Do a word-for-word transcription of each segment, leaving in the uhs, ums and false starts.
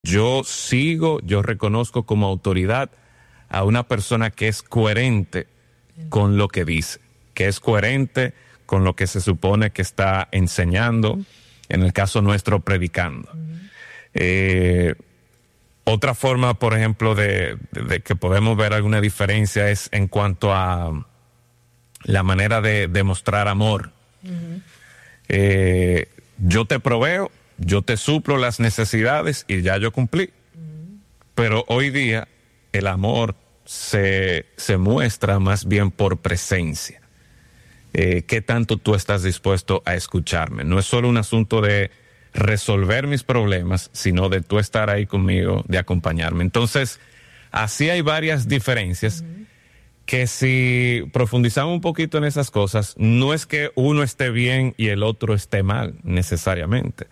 yo sigo, yo reconozco como autoridad a una persona que es coherente con lo que dice, que es coherente con lo que se supone que está enseñando, uh-huh. en el caso nuestro, predicando. Uh-huh. Eh, otra forma, por ejemplo, de, de, de que podemos ver alguna diferencia es en cuanto a la manera de demostrar amor. Uh-huh. Eh, yo te proveo, yo te suplo las necesidades y ya yo cumplí. Uh-huh. Pero hoy día el amor se, se muestra más bien por presencia. Eh, ¿Qué tanto tú estás dispuesto a escucharme? No es solo un asunto de resolver mis problemas, sino de tú estar ahí conmigo, de acompañarme. Entonces, así hay varias diferencias uh-huh. que si profundizamos un poquito en esas cosas, no es que uno esté bien y el otro esté mal necesariamente,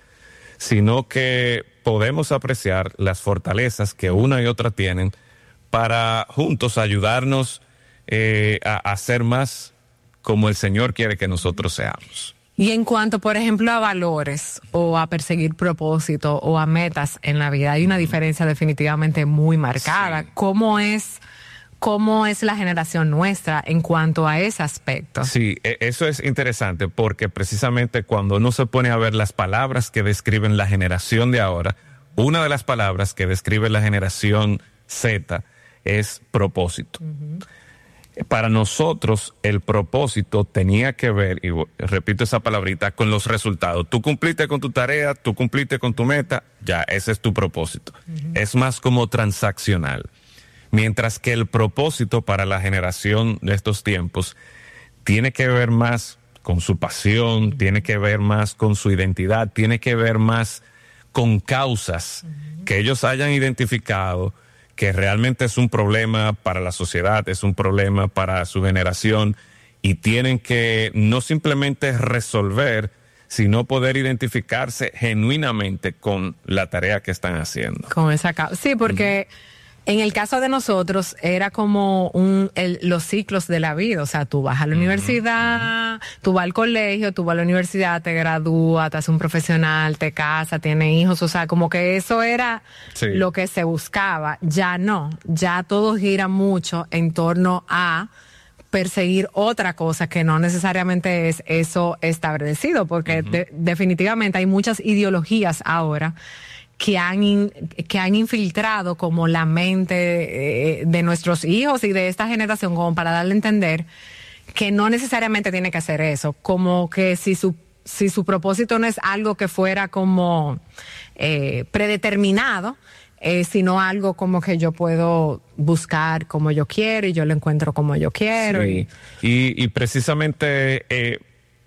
sino que podemos apreciar las fortalezas que una y otra tienen para juntos ayudarnos eh, a, a ser más como el Señor quiere que nosotros seamos. Y en cuanto, por ejemplo, a valores o a perseguir propósito o a metas en la vida, hay una diferencia definitivamente muy marcada. Sí. ¿Cómo es, cómo es la generación nuestra en cuanto a ese aspecto? Sí, eso es interesante porque precisamente cuando uno se pone a ver las palabras que describen la generación de ahora, una de las palabras que describe la generación Z es propósito. Uh-huh. Para nosotros el propósito tenía que ver, y repito esa palabrita, con los resultados. Tú cumpliste con tu tarea, tú cumpliste con tu meta, ya, ese es tu propósito. Uh-huh. Es más como transaccional. Mientras que el propósito para la generación de estos tiempos tiene que ver más con su pasión, uh-huh. tiene que ver más con su identidad, tiene que ver más con causas uh-huh. que ellos hayan identificado que realmente es un problema para la sociedad, es un problema para su generación, y tienen que no simplemente resolver, sino poder identificarse genuinamente con la tarea que están haciendo. Con esa causa. Sí, porque uh-huh. en el caso de nosotros era como un el, los ciclos de la vida. O sea, tú vas a la uh-huh. universidad, uh-huh. tú vas al colegio, tú vas a la universidad, te gradúas, te haces un profesional, te casas, tienes hijos. O sea, como que eso era sí. lo que se buscaba. Ya no, ya todo gira mucho en torno a perseguir otra cosa que no necesariamente es eso establecido, porque uh-huh. de, definitivamente hay muchas ideologías ahora que han in, que han infiltrado como la mente eh, de nuestros hijos y de esta generación, como para darle a entender que no necesariamente tiene que hacer eso, como que si su si su propósito no es algo que fuera como eh, predeterminado, eh, sino algo como que yo puedo buscar como yo quiero y yo lo encuentro como yo quiero. Sí. Y, y, y precisamente eh,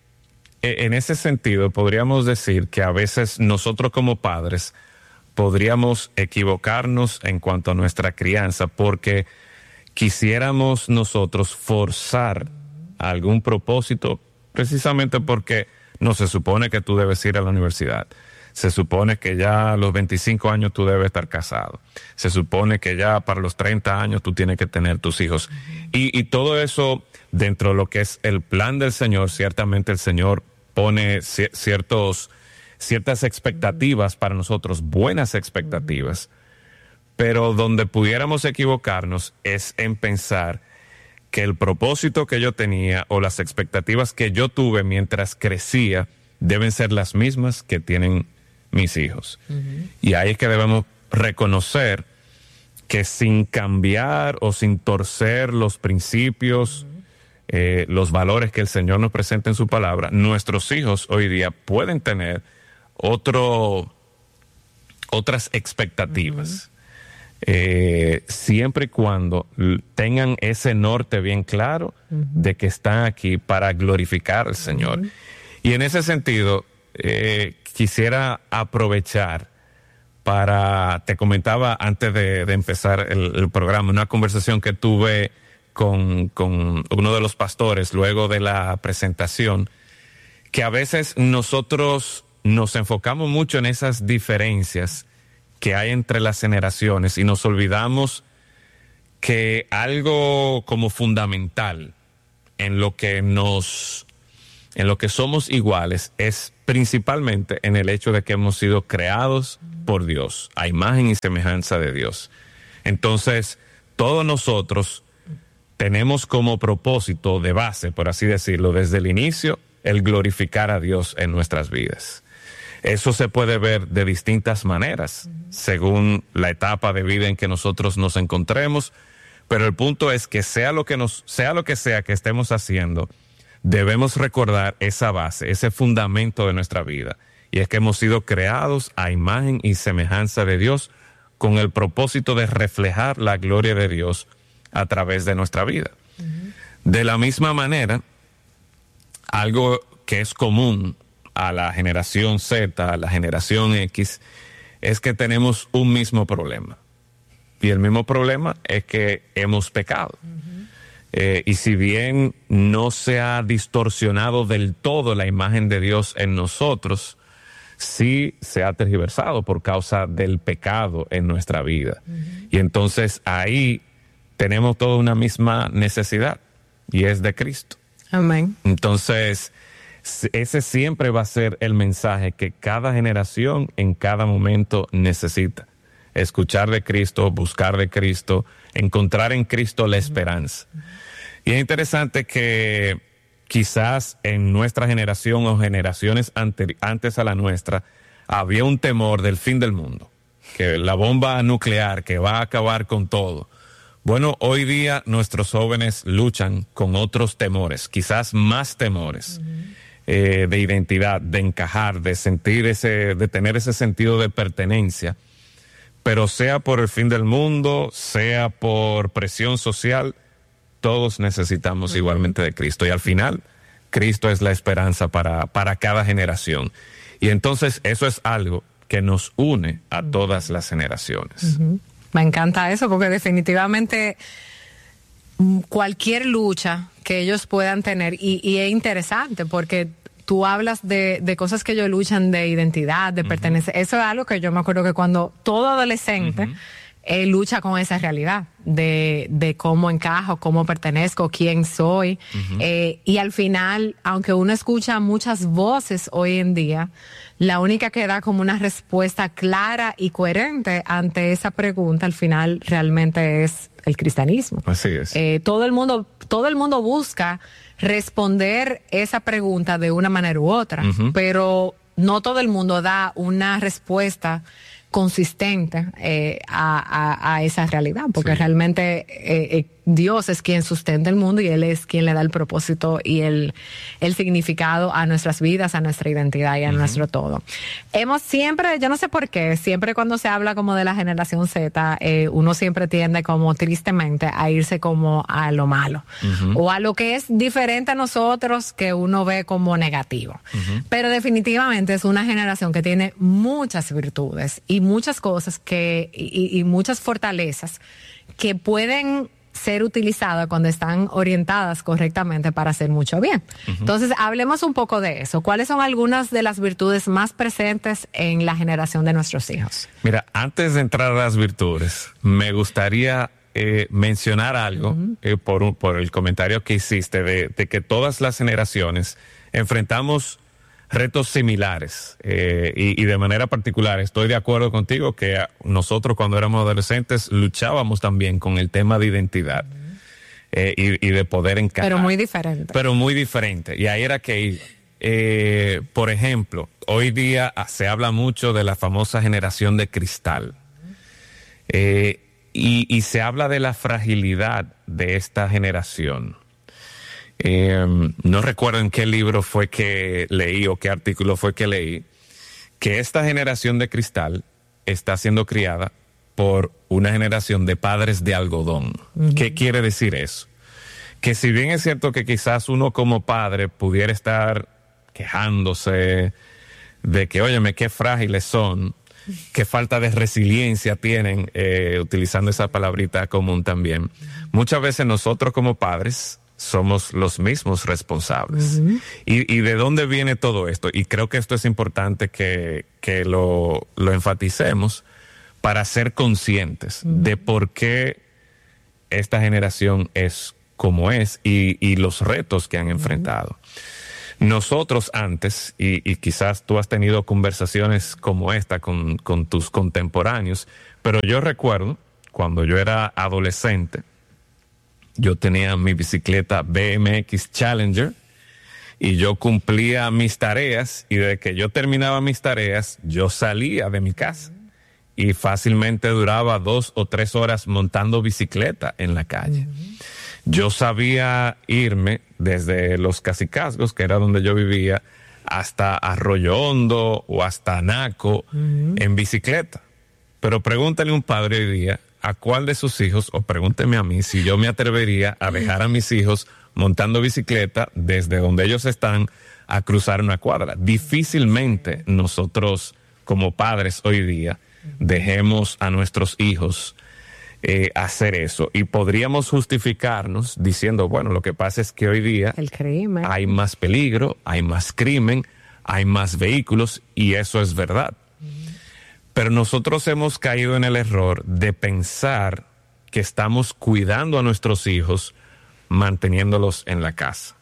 en ese sentido podríamos decir que a veces nosotros como padres podríamos equivocarnos en cuanto a nuestra crianza porque quisiéramos nosotros forzar algún propósito precisamente porque no se supone que tú debes ir a la universidad. Se supone que ya a los veinticinco años tú debes estar casado. Se supone que ya para los treinta años tú tienes que tener tus hijos. Uh-huh. Y, y todo eso dentro de lo que es el plan del Señor, ciertamente el Señor pone ci- ciertos... ciertas expectativas para nosotros, buenas expectativas, pero donde pudiéramos equivocarnos es en pensar que el propósito que yo tenía o las expectativas que yo tuve mientras crecía deben ser las mismas que tienen mis hijos. Uh-huh. Y ahí es que debemos reconocer que sin cambiar o sin torcer los principios, uh-huh. eh, los valores que el Señor nos presenta en su palabra, nuestros hijos hoy día pueden tener otro, otras expectativas, uh-huh. eh, siempre y cuando tengan ese norte bien claro uh-huh. de que están aquí para glorificar al Señor. Uh-huh. Y en ese sentido, eh, quisiera aprovechar para, te comentaba antes de, de empezar el, el programa, una conversación que tuve con, con uno de los pastores luego de la presentación, que a veces nosotros nos enfocamos mucho en esas diferencias que hay entre las generaciones y nos olvidamos que algo como fundamental en lo que nos en lo que somos iguales es principalmente en el hecho de que hemos sido creados por Dios, a imagen y semejanza de Dios. Entonces, todos nosotros tenemos como propósito de base, por así decirlo, desde el inicio, el glorificar a Dios en nuestras vidas. Eso se puede ver de distintas maneras, según la etapa de vida en que nosotros nos encontremos, pero el punto es que sea lo que nos, sea lo que sea que estemos haciendo, debemos recordar esa base, ese fundamento de nuestra vida, y es que hemos sido creados a imagen y semejanza de Dios con el propósito de reflejar la gloria de Dios a través de nuestra vida. Uh-huh. De la misma manera, algo que es común a la generación Z, a la generación X, es que tenemos un mismo problema. Y el mismo problema es que hemos pecado. Uh-huh. Eh, y si bien no se ha distorsionado del todo la imagen de Dios en nosotros, sí se ha tergiversado por causa del pecado en nuestra vida. Uh-huh. Y entonces ahí tenemos toda una misma necesidad, y es de Cristo. Amén. Entonces, ese siempre va a ser el mensaje que cada generación en cada momento necesita. Escuchar de Cristo, buscar de Cristo, encontrar en Cristo la esperanza. Y es interesante que quizás en nuestra generación o generaciones ante, antes a la nuestra, había un temor del fin del mundo, que la bomba nuclear que va a acabar con todo. Bueno, hoy día nuestros jóvenes luchan con otros temores, quizás más temores. Uh-huh. eh, de identidad, de encajar, de sentir ese, de tener ese sentido de pertenencia. Pero sea por el fin del mundo, sea por presión social, todos necesitamos uh-huh. igualmente de Cristo. Y al final, Cristo es la esperanza para, para cada generación. Y entonces eso es algo que nos une a todas las generaciones. Uh-huh. Me encanta eso, porque definitivamente cualquier lucha que ellos puedan tener, y, y es interesante porque tú hablas de, de cosas que ellos luchan de identidad, de uh-huh. pertenecer. Eso es algo que yo me acuerdo que cuando todo adolescente uh-huh. eh, lucha con esa realidad de, de cómo encajo, cómo pertenezco, quién soy. Uh-huh. Eh, y al final, aunque uno escucha muchas voces hoy en día, la única que da como una respuesta clara y coherente ante esa pregunta, al final realmente es el cristianismo. Así es. Eh, todo el mundo, todo el mundo busca responder esa pregunta de una manera u otra, uh-huh. pero no todo el mundo da una respuesta consistente eh, a, a, a esa realidad, porque sí. realmente eh, eh, Dios es quien sustenta el mundo y Él es quien le da el propósito y el, el significado a nuestras vidas, a nuestra identidad y a uh-huh. nuestro todo. Hemos siempre, yo no sé por qué, siempre cuando se habla como de la generación Z, eh, uno siempre tiende como tristemente a irse como a lo malo uh-huh. o a lo que es diferente a nosotros que uno ve como negativo. Uh-huh. Pero definitivamente es una generación que tiene muchas virtudes y muchas cosas que y, y muchas fortalezas que pueden ser utilizadas cuando están orientadas correctamente para hacer mucho bien. Uh-huh. Entonces, hablemos un poco de eso. ¿Cuáles son algunas de las virtudes más presentes en la generación de nuestros hijos? Mira, antes de entrar a las virtudes, me gustaría eh, mencionar algo uh-huh. eh, por, un, por el comentario que hiciste de, de que todas las generaciones enfrentamos retos similares eh, y, y de manera particular estoy de acuerdo contigo que nosotros cuando éramos adolescentes luchábamos también con el tema de identidad uh-huh. eh, y, y de poder encajar. Pero muy diferente. Pero muy diferente. Y ahí era que, eh, por ejemplo, hoy día se habla mucho de la famosa generación de cristal. Uh-huh. Eh, y, y se habla de la fragilidad de esta generación. Eh, no recuerdo en qué libro fue que leí o qué artículo fue que leí, que esta generación de cristal está siendo criada por una generación de padres de algodón. Uh-huh. ¿Qué quiere decir eso? Que si bien es cierto que quizás uno como padre pudiera estar quejándose de que, óyeme, qué frágiles son, qué falta de resiliencia tienen, eh, utilizando esa palabrita común también, muchas veces nosotros como padres somos los mismos responsables. Uh-huh. Y, y de dónde viene todo esto, y creo que esto es importante que, que lo, lo enfaticemos para ser conscientes uh-huh. de por qué esta generación es como es y, y los retos que han uh-huh. enfrentado. Nosotros antes, y, y quizás tú has tenido conversaciones como esta con, con tus contemporáneos, pero yo recuerdo cuando yo era adolescente, yo tenía mi bicicleta B M X Challenger y yo cumplía mis tareas, y desde que yo terminaba mis tareas, yo salía de mi casa y fácilmente duraba dos o tres horas montando bicicleta en la calle. Uh-huh. Yo sabía irme desde Los Cacicazgos, que era donde yo vivía, hasta Arroyo Hondo o hasta Naco, uh-huh, en bicicleta. Pero pregúntale a un padre hoy día a cuál de sus hijos, o pregúnteme a mí, si yo me atrevería a dejar a mis hijos montando bicicleta desde donde ellos están a cruzar una cuadra. Difícilmente nosotros como padres hoy día dejemos a nuestros hijos Eh, hacer eso, y podríamos justificarnos diciendo, bueno, lo que pasa es que hoy día el crimen, hay más peligro, hay más crimen, hay más vehículos, y eso es verdad. Uh-huh. Pero nosotros hemos caído en el error de pensar que estamos cuidando a nuestros hijos manteniéndolos en la casa.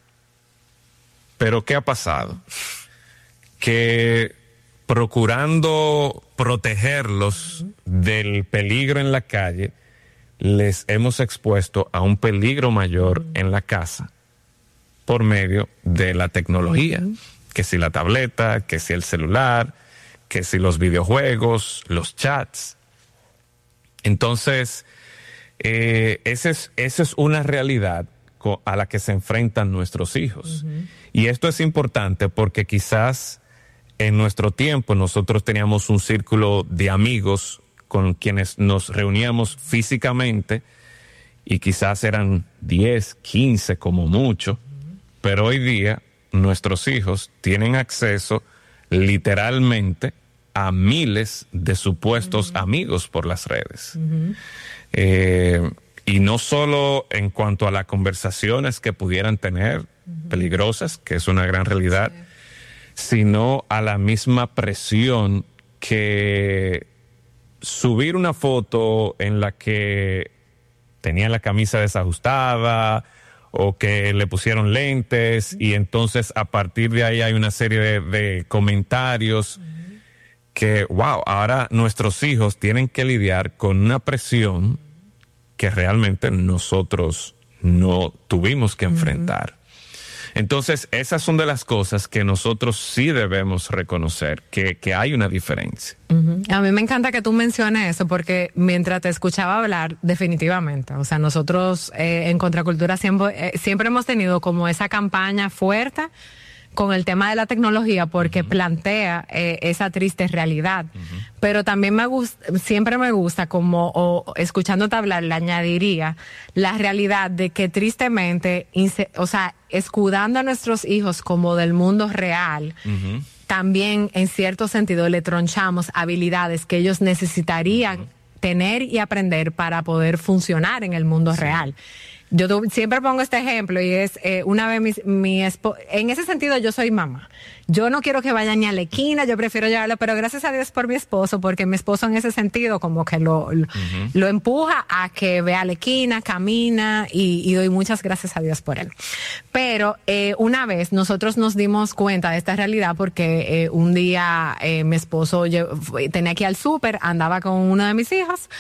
Pero ¿qué ha pasado? Que procurando protegerlos uh-huh. del peligro en la calle, les hemos expuesto a un peligro mayor uh-huh. en la casa por medio de la tecnología, uh-huh. que si la tableta, que si el celular, que si los videojuegos, los chats. Entonces, eh, esa es, esa es una realidad a la que se enfrentan nuestros hijos. Uh-huh. Y esto es importante porque quizás en nuestro tiempo nosotros teníamos un círculo de amigos con quienes nos reuníamos físicamente, y quizás eran diez, quince como mucho, pero hoy día nuestros hijos tienen acceso literalmente a miles de supuestos uh-huh. amigos por las redes. Uh-huh. Eh, y no solo en cuanto a las conversaciones que pudieran tener, uh-huh. peligrosas, que es una gran realidad, sí. sino a la misma presión que subir una foto en la que tenía la camisa desajustada o que le pusieron lentes, y entonces a partir de ahí hay una serie de, de comentarios uh-huh. que, wow, ahora nuestros hijos tienen que lidiar con una presión que realmente nosotros no tuvimos que enfrentar. Uh-huh. Entonces, esas son de las cosas que nosotros sí debemos reconocer, que, que hay una diferencia. Uh-huh. A mí me encanta que tú menciones eso, porque mientras te escuchaba hablar, definitivamente, o sea, nosotros eh, en Contracultura siempre, eh, siempre hemos tenido como esa campaña fuerte con el tema de la tecnología, porque uh-huh. plantea eh, esa triste realidad. Uh-huh. Pero también me gusta, siempre me gusta, como o, escuchándote hablar, le añadiría la realidad de que tristemente, inse, o sea, escudando a nuestros hijos como del mundo real, uh-huh. también en cierto sentido le tronchamos habilidades que ellos necesitarían uh-huh. tener y aprender para poder funcionar en el mundo sí. real. Yo siempre pongo este ejemplo, y es eh, una vez mi, mi esposo, en ese sentido yo soy mamá. Yo no quiero que vayan ni a la esquina, yo prefiero llevarlo, pero gracias a Dios por mi esposo, porque mi esposo en ese sentido como que lo, lo, uh-huh. lo empuja a que vea la esquina, camina, y, y doy muchas gracias a Dios por él. Pero eh, una vez nosotros nos dimos cuenta de esta realidad porque eh, un día eh, mi esposo tenía que ir al súper, andaba con uno de mis hijos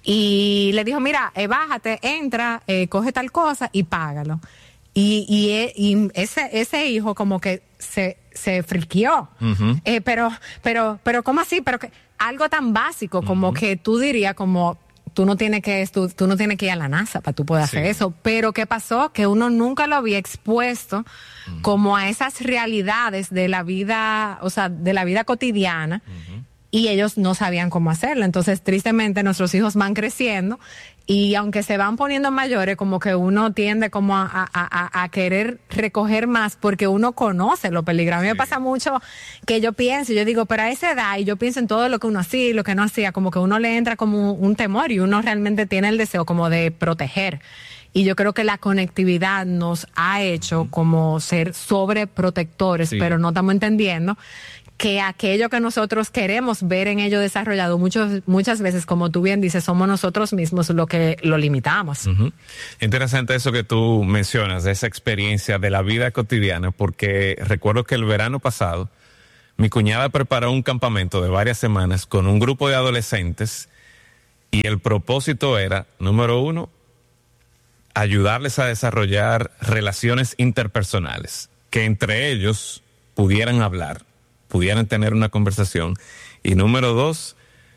y le dijo, mira, eh, bájate, entra, eh, coge tal cosa y págalo. Y, y, y ese, ese hijo como que se, se friqueó. Uh-huh. Eh, pero, pero, pero, ¿cómo así? Pero que algo tan básico como uh-huh. que tú dirías como, tú no tienes que, tú, tú no tienes que ir a la NASA para tú poder sí. hacer eso. Pero ¿qué pasó? Que uno nunca lo había expuesto uh-huh. como a esas realidades de la vida, o sea, de la vida cotidiana. Uh-huh. Y ellos no sabían cómo hacerlo. Entonces, tristemente, nuestros hijos van creciendo, y aunque se van poniendo mayores, como que uno tiende como a, a, a, a querer recoger más porque uno conoce lo peligroso. A mí sí. me pasa mucho que yo pienso, yo digo, pero a esa edad, y yo pienso en todo lo que uno hacía y lo que no hacía, como que uno le entra como un temor, y uno realmente tiene el deseo como de proteger. Y yo creo que la conectividad nos ha hecho como ser sobreprotectores, sí. pero no estamos entendiendo que aquello que nosotros queremos ver en ellos desarrollado, muchos, muchas veces, como tú bien dices, somos nosotros mismos lo que lo limitamos. Uh-huh. Interesante eso que tú mencionas, de esa experiencia de la vida cotidiana, porque recuerdo que el verano pasado mi cuñada preparó un campamento de varias semanas con un grupo de adolescentes y el propósito era, número uno, ayudarles a desarrollar relaciones interpersonales, que entre ellos pudieran hablar, pudieran tener una conversación. Y número dos,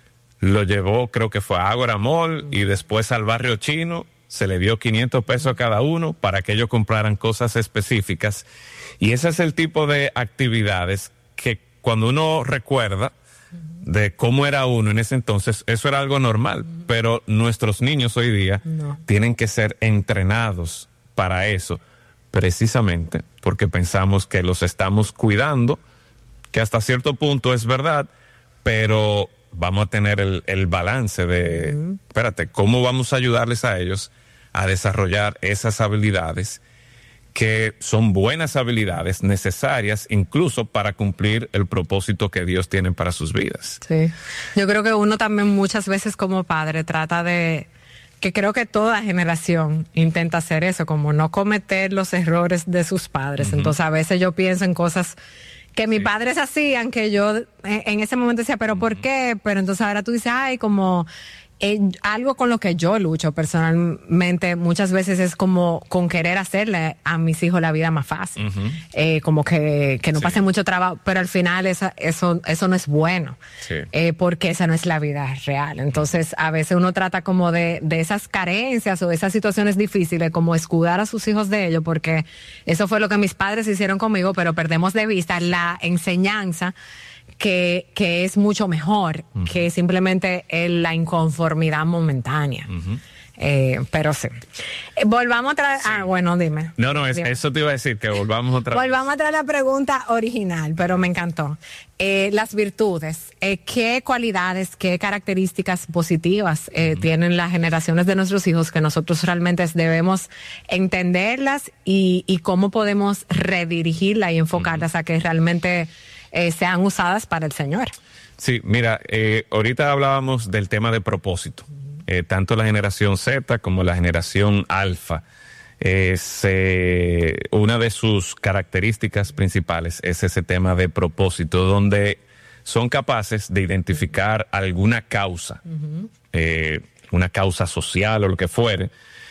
lo llevó, creo que fue a Ágora Mall y después al barrio chino, se le dio quinientos pesos a cada uno para que ellos compraran cosas específicas. Y ese es el tipo de actividades que cuando uno recuerda de cómo era uno en ese entonces, eso era algo normal, pero nuestros niños hoy día no. tienen que ser entrenados para eso, precisamente porque pensamos que los estamos cuidando, que hasta cierto punto es verdad, pero vamos a tener el, el balance de, uh-huh. espérate, ¿cómo vamos a ayudarles a ellos a desarrollar esas habilidades que son buenas habilidades necesarias incluso para cumplir el propósito que Dios tiene para sus vidas? Sí, yo creo que uno también muchas veces como padre trata de, que creo que toda generación intenta hacer eso, como no cometer los errores de sus padres. Uh-huh. Entonces a veces yo pienso en cosas que mis sí. padres hacían, que yo en ese momento decía, pero uh-huh. ¿por qué? Pero entonces ahora tú dices, ay, como... Eh, algo con lo que yo lucho personalmente muchas veces es como con querer hacerle a mis hijos la vida más fácil, uh-huh. eh, como que, que no sí. pasen mucho trabajo, pero al final esa, eso eso no es bueno, sí. eh, porque esa no es la vida real. Entonces a veces uno trata como de, de esas carencias o esas situaciones difíciles, como escudar a sus hijos de ello, porque eso fue lo que mis padres hicieron conmigo, pero perdemos de vista la enseñanza que, que es mucho mejor uh-huh. que simplemente el, la inconformidad momentánea. Uh-huh. Eh, pero sí. Eh, volvamos a traer... Sí. Ah, bueno, dime. No, no, es, eso te iba a decir, que volvamos otra vez. Volvamos a traer la pregunta original, pero me encantó. Eh, las virtudes. Eh, ¿Qué cualidades, qué características positivas eh, uh-huh. tienen las generaciones de nuestros hijos que nosotros realmente debemos entenderlas y, y cómo podemos redirigirlas y enfocarlas uh-huh. a que realmente... Eh, sean usadas para el Señor? Sí, mira, eh, ahorita hablábamos del tema de propósito. Eh, tanto la generación Z como la generación Alfa, eh, se, una de sus características principales es ese tema de propósito, donde son capaces de identificar alguna causa, uh-huh. eh, una causa social o lo que fuere,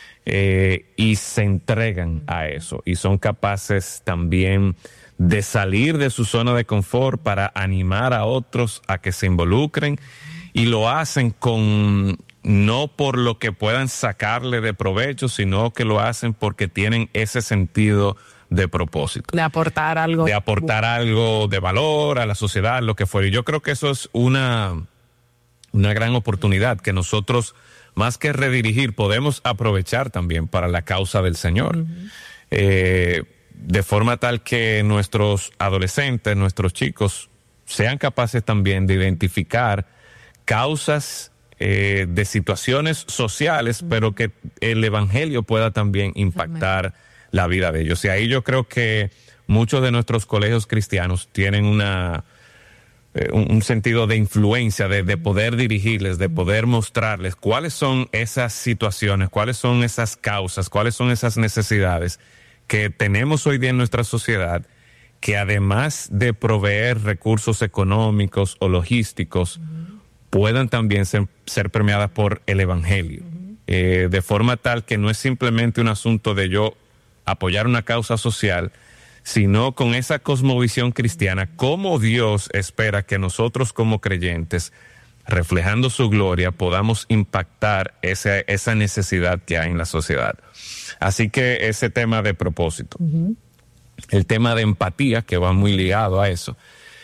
eh, y se entregan a eso. Y son capaces también de salir de su zona de confort para animar a otros a que se involucren, y lo hacen con no por lo que puedan sacarle de provecho, sino que lo hacen porque tienen ese sentido de propósito. De aportar algo. De aportar algo de valor a la sociedad, lo que fuera. Y yo creo que eso es una, una gran oportunidad que nosotros, más que redirigir, podemos aprovechar también para la causa del Señor. Uh-huh. Eh, de forma tal que nuestros adolescentes, nuestros chicos, sean capaces también de identificar causas eh, de situaciones sociales, uh-huh. pero que el evangelio pueda también impactar uh-huh. la vida de ellos. Y ahí yo creo que muchos de nuestros colegios cristianos tienen una eh, un, un sentido de influencia, de, de poder dirigirles, de poder mostrarles cuáles son esas situaciones, cuáles son esas causas, cuáles son esas necesidades que tenemos hoy día en nuestra sociedad, que además de proveer recursos económicos o logísticos, uh-huh. puedan también ser, ser permeadas por el evangelio, uh-huh. eh, de forma tal que no es simplemente un asunto de yo apoyar una causa social, sino con esa cosmovisión cristiana, cómo Dios espera que nosotros como creyentes, reflejando su gloria, podamos impactar esa, esa necesidad que hay en la sociedad. Así que ese tema de propósito, uh-huh. el tema de empatía, que va muy ligado a eso.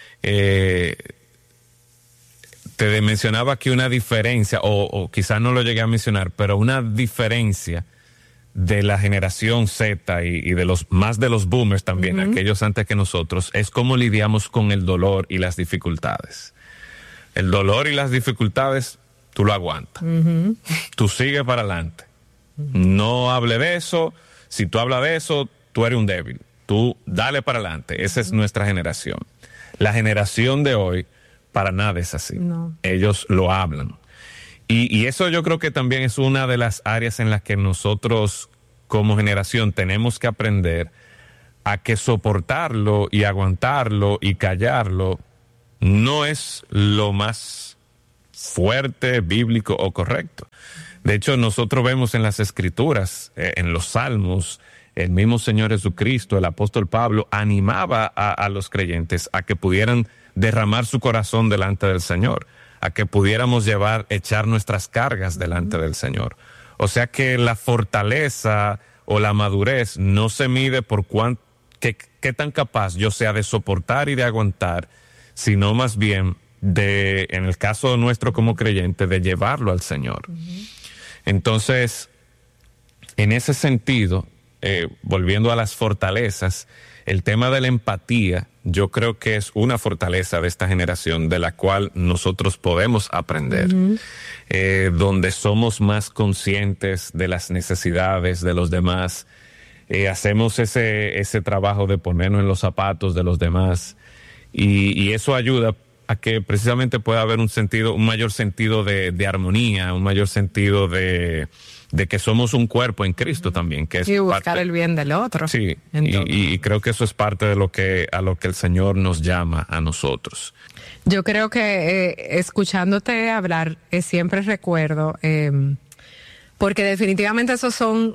Eh, te mencionaba aquí una diferencia, o, o quizás no lo llegué a mencionar, pero una diferencia de la generación Z y, y de los más de los boomers también, uh-huh. aquellos antes que nosotros, es cómo lidiamos con el dolor y las dificultades. El dolor y las dificultades, tú lo aguantas. Uh-huh. Tú sigues para adelante. No hable de eso. Si tú hablas de eso, tú eres un débil. Tú dale para adelante. Esa es nuestra generación. La generación de hoy para nada es así. No. Ellos lo hablan. Y, y eso yo creo que también es una de las áreas en las que nosotros como generación tenemos que aprender a que soportarlo y aguantarlo y callarlo no es lo más fuerte, bíblico o correcto. De hecho, nosotros vemos en las Escrituras, eh, en los Salmos, el mismo Señor Jesucristo, el apóstol Pablo, animaba a, a los creyentes a que pudieran derramar su corazón delante del Señor, a que pudiéramos llevar, echar nuestras cargas delante del Señor. O sea que la fortaleza o la madurez no se mide por cuán, qué, qué tan capaz yo sea de soportar y de aguantar, sino más bien de, en el caso nuestro como creyente, de llevarlo al Señor. Uh-huh. Entonces, en ese sentido, eh, volviendo a las fortalezas, el tema de la empatía, yo creo que es una fortaleza de esta generación de la cual nosotros podemos aprender, uh-huh. eh, donde somos más conscientes de las necesidades de los demás, eh, hacemos ese, ese trabajo de ponernos en los zapatos de los demás, y, y eso ayuda a que precisamente pueda haber un sentido, un mayor sentido de, de armonía, un mayor sentido de, de que somos un cuerpo en Cristo uh-huh. también, que es y buscar parte, el bien del otro. Sí, y, y creo que eso es parte de lo que a lo que el Señor nos llama a nosotros. Yo creo que eh, escuchándote hablar eh, siempre recuerdo, eh, porque definitivamente esos son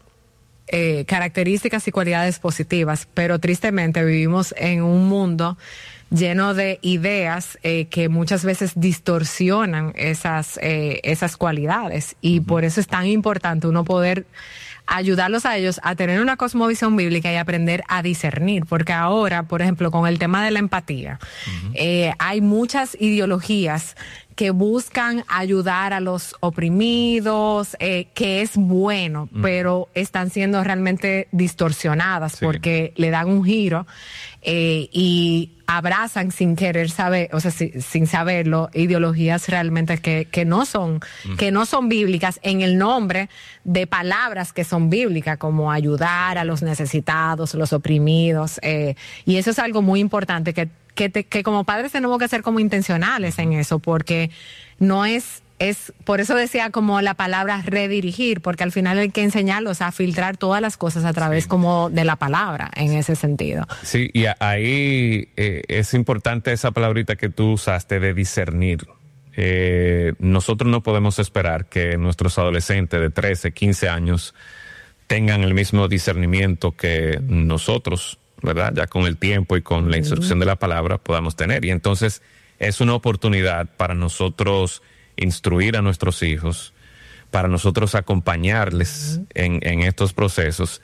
eh, características y cualidades positivas, pero tristemente vivimos en un mundo lleno de ideas eh, que muchas veces distorsionan esas eh, esas cualidades y uh-huh. por eso es tan importante uno poder ayudarlos a ellos a tener una cosmovisión bíblica y aprender a discernir, porque ahora, por ejemplo, con el tema de la empatía, uh-huh. eh, hay muchas ideologías que buscan ayudar a los oprimidos, eh, que es bueno, uh-huh. pero están siendo realmente distorsionadas sí. porque le dan un giro eh, y abrazan sin querer saber, o sea, si, sin saberlo, ideologías realmente que, que no son, uh-huh. que no son bíblicas en el nombre de palabras que son bíblicas, como ayudar a los necesitados, los oprimidos, eh, y eso es algo muy importante que Que, te, que como padres tenemos que ser como intencionales en eso, porque no es, es, por eso decía como la palabra redirigir, porque al final hay que enseñarlos a filtrar todas las cosas a través sí. como de la palabra, en ese sentido. Sí, y ahí eh, es importante esa palabrita que tú usaste de discernir. Eh, nosotros no podemos esperar que nuestros adolescentes de trece, quince años tengan el mismo discernimiento que nosotros, ¿verdad? Ya con el tiempo y con la instrucción de la palabra podamos tener. Y entonces es una oportunidad para nosotros instruir a nuestros hijos, para nosotros acompañarles uh-huh. en, en estos procesos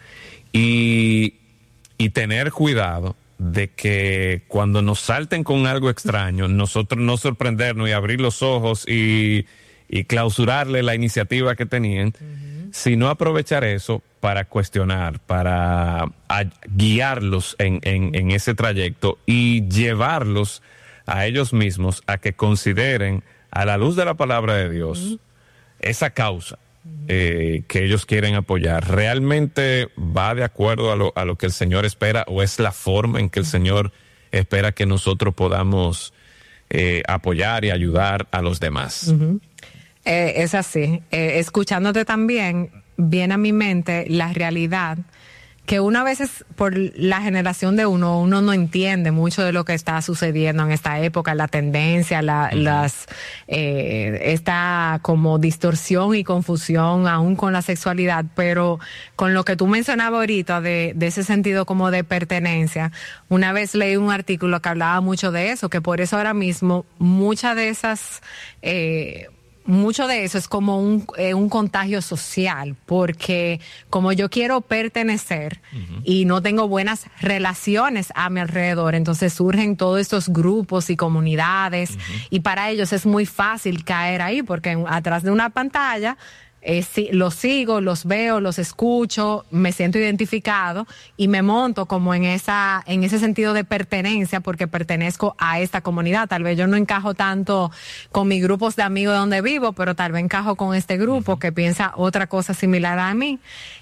y, y tener cuidado de que cuando nos salten con algo extraño, nosotros no sorprendernos y abrir los ojos y, y clausurarle la iniciativa que tenían, uh-huh. sino aprovechar eso para cuestionar, para a, guiarlos en, en, en ese trayecto y llevarlos a ellos mismos a que consideren, a la luz de la palabra de Dios, uh-huh. esa causa uh-huh. eh, que ellos quieren apoyar. ¿Realmente va de acuerdo a lo, a lo que el Señor espera o es la forma en que el uh-huh. Señor espera que nosotros podamos eh, apoyar y ayudar a los demás? Uh-huh. Eh, es así. Eh, escuchándote también, viene a mi mente la realidad que una vez por la generación de uno, uno no entiende mucho de lo que está sucediendo en esta época, la tendencia, la, uh-huh. las, eh, esta como distorsión y confusión aún con la sexualidad, pero con lo que tú mencionabas ahorita de, de ese sentido como de pertenencia, una vez leí un artículo que hablaba mucho de eso, que por eso ahora mismo muchas de esas, eh, mucho de eso es como un, eh, un contagio social, porque como yo quiero pertenecer uh-huh. y no tengo buenas relaciones a mi alrededor, entonces surgen todos estos grupos y comunidades uh-huh. y para ellos es muy fácil caer ahí, porque atrás de una pantalla Eh, sí, los sigo, los veo, los escucho, me siento identificado y me monto como en esa, en ese sentido de pertenencia porque pertenezco a esta comunidad. Tal vez yo no encajo tanto con mis grupos de amigos donde vivo, pero tal vez encajo con este grupo uh-huh. que piensa otra cosa similar a mí.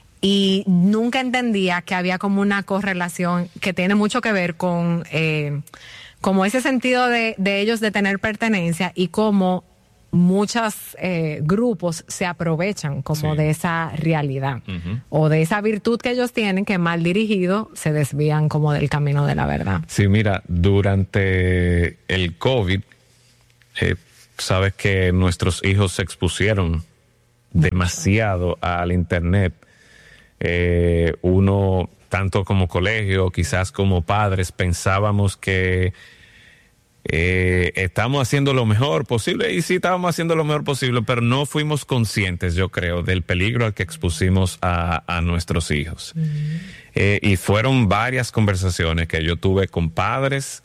Y nunca entendía que había como una correlación que tiene mucho que ver con, eh, como ese sentido de, de ellos de tener pertenencia y cómo muchos eh, grupos se aprovechan como Sí. de esa realidad Ujú. o de esa virtud que ellos tienen que mal dirigido se desvían como del camino de la verdad. Sí, mira, durante el COVID, eh, sabes que nuestros hijos se expusieron demasiado al Internet. Eh, uno, tanto como colegio, quizás como padres, pensábamos que eh, estamos haciendo lo mejor posible, y sí estábamos haciendo lo mejor posible, pero no fuimos conscientes, yo creo, del peligro al que expusimos a, a nuestros hijos. Eh, y fueron varias conversaciones que yo tuve con padres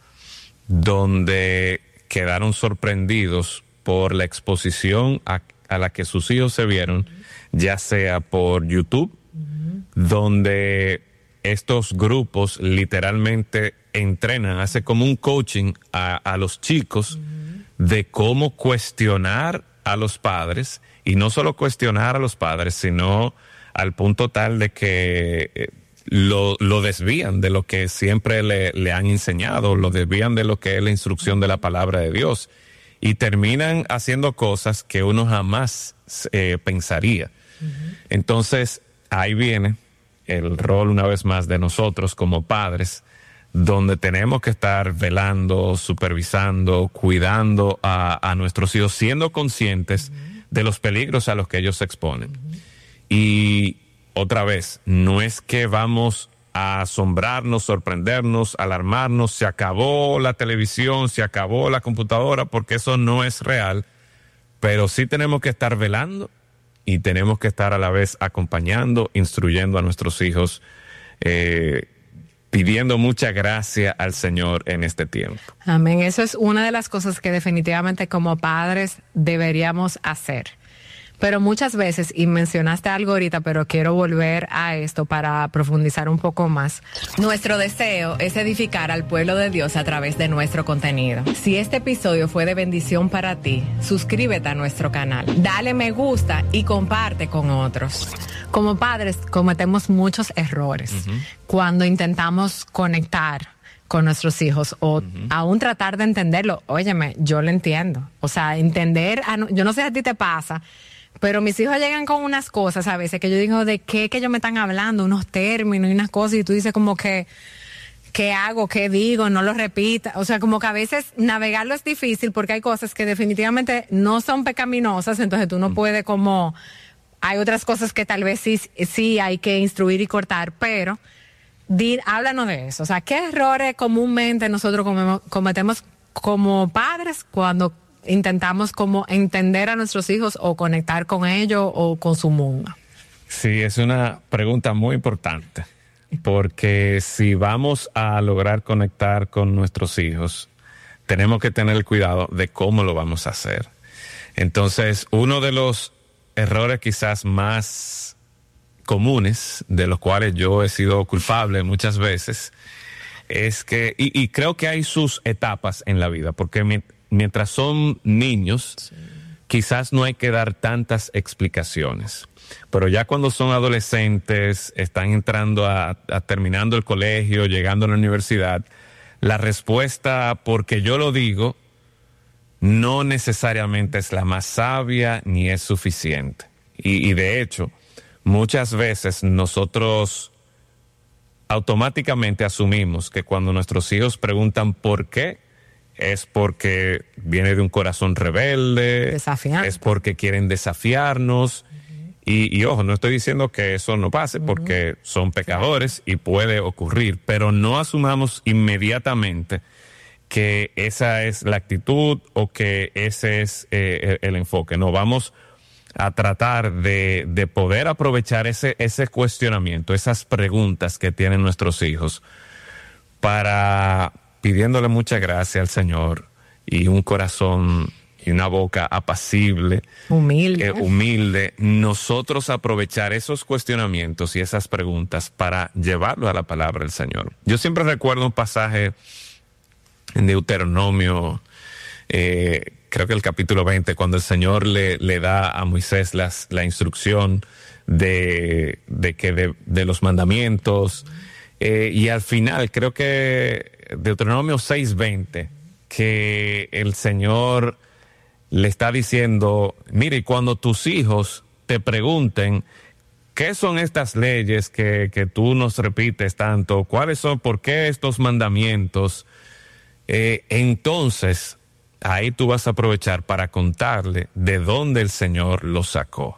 donde quedaron sorprendidos por la exposición a, a la que sus hijos se vieron, ya sea por YouTube, donde estos grupos literalmente entrenan, hace como un coaching a, a los chicos de cómo cuestionar a los padres, y no solo cuestionar a los padres, sino al punto tal de que eh, lo, lo desvían de lo que siempre le, le han enseñado, lo desvían de lo que es la instrucción de la palabra de Dios, y terminan haciendo cosas que uno jamás eh, pensaría. Uh-huh. Entonces, ahí viene el rol una vez más de nosotros como padres, donde tenemos que estar velando, supervisando, cuidando a, a nuestros hijos, siendo conscientes uh-huh. de los peligros a los que ellos se exponen. Uh-huh. Y otra vez, no es que vamos a asombrarnos, sorprendernos, alarmarnos, se acabó la televisión, se acabó la computadora, porque eso no es real, pero sí tenemos que estar velando y tenemos que estar a la vez acompañando, instruyendo a nuestros hijos, eh, pidiendo mucha gracia al Señor en este tiempo. Amén. Eso es una de las cosas que definitivamente como padres deberíamos hacer. Pero muchas veces, y mencionaste algo ahorita, pero quiero volver a esto para profundizar un poco más. Nuestro deseo es edificar al pueblo de Dios a través de nuestro contenido. Si este episodio fue de bendición para ti, suscríbete a nuestro canal, dale me gusta y comparte con otros. Como padres cometemos muchos errores uh-huh. cuando intentamos conectar con nuestros hijos o uh-huh. aún tratar de entenderlo. Óyeme, yo lo entiendo. O sea, entender, yo no sé si a ti te pasa, pero mis hijos llegan con unas cosas a veces que yo digo, ¿de qué que ellos me están hablando? Unos términos y unas cosas, y tú dices como que, ¿qué hago? ¿Qué digo? No lo repita. O sea, como que a veces navegarlo es difícil porque hay cosas que definitivamente no son pecaminosas, entonces tú no puedes como, hay otras cosas que tal vez sí, sí hay que instruir y cortar, pero di, háblanos de eso. O sea, ¿qué errores comúnmente nosotros cometemos como padres cuando intentamos como entender a nuestros hijos o conectar con ellos o con su mundo? Sí, es una pregunta muy importante, porque si vamos a lograr conectar con nuestros hijos, tenemos que tener el cuidado de cómo lo vamos a hacer. Entonces, uno de los errores quizás más comunes, de los cuales yo he sido culpable muchas veces, es que, y, y creo que hay sus etapas en la vida, porque mi, mientras son niños, sí. quizás no hay que dar tantas explicaciones. Pero ya cuando son adolescentes, están entrando a, a terminando el colegio, llegando a la universidad, la respuesta, porque yo lo digo, no necesariamente es la más sabia ni es suficiente. Y, y de hecho, muchas veces nosotros automáticamente asumimos que cuando nuestros hijos preguntan por qué, es porque viene de un corazón rebelde, desafiante. Es porque quieren desafiarnos. Uh-huh. Y, y ojo, no estoy diciendo que eso no pase, uh-huh. porque son pecadores y puede ocurrir, pero no asumamos inmediatamente que esa es la actitud o que ese es eh, el, el enfoque. No, vamos a tratar de, de poder aprovechar ese, ese cuestionamiento, esas preguntas que tienen nuestros hijos, para pidiéndole mucha gracia al Señor y un corazón y una boca apacible, humilde, eh, humilde, nosotros aprovechar esos cuestionamientos y esas preguntas para llevarlo a la palabra del Señor. Yo siempre recuerdo un pasaje en Deuteronomio, eh, creo que el capítulo veinte, cuando el Señor le, le da a Moisés las, la instrucción de, de, que de, de los mandamientos, eh, y al final creo que Deuteronomio seis veinte, que el Señor le está diciendo, mire, cuando tus hijos te pregunten, ¿qué son estas leyes que, que tú nos repites tanto? ¿Cuáles son? ¿Por qué estos mandamientos? Eh, entonces, ahí tú vas a aprovechar para contarle de dónde el Señor los sacó.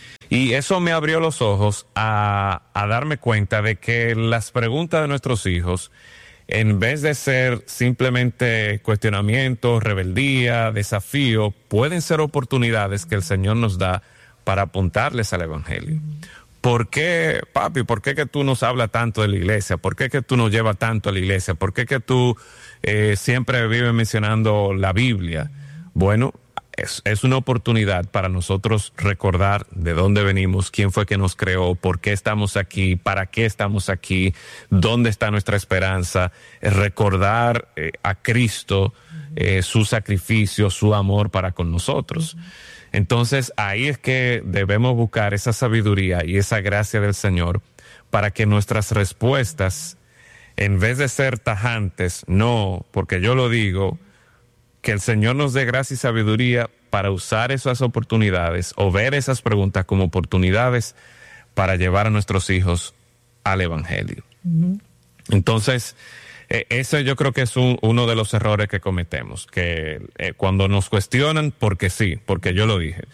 Y eso me abrió los ojos a, a darme cuenta de que las preguntas de nuestros hijos, en vez de ser simplemente cuestionamientos, rebeldía, desafío, pueden ser oportunidades que el Señor nos da para apuntarles al Evangelio. ¿Por qué, papi, por qué que tú nos hablas tanto de la iglesia? ¿Por qué que tú nos llevas tanto a la iglesia? ¿Por qué que tú eh, siempre vives mencionando la Biblia? Bueno, es, es una oportunidad para nosotros recordar de dónde venimos, quién fue que nos creó, por qué estamos aquí, para qué estamos aquí, dónde está nuestra esperanza, es recordar eh, a Cristo, eh, su sacrificio, su amor para con nosotros. Entonces, ahí es que debemos buscar esa sabiduría y esa gracia del Señor para que nuestras respuestas, en vez de ser tajantes, no, porque yo lo digo, que el Señor nos dé gracia y sabiduría para usar esas oportunidades o ver esas preguntas como oportunidades para llevar a nuestros hijos al Evangelio. Uh-huh. Entonces, Eh, eso yo creo que es un, uno de los errores que cometemos, que eh, cuando nos cuestionan, porque sí, porque yo lo dije,